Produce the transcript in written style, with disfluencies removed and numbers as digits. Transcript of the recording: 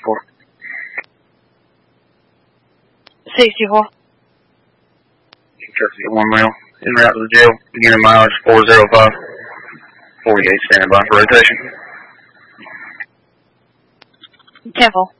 for? 64. Traffic at 1 mile. En route to the jail. Beginning mileage 405. 48 standing by for rotation. 10-4.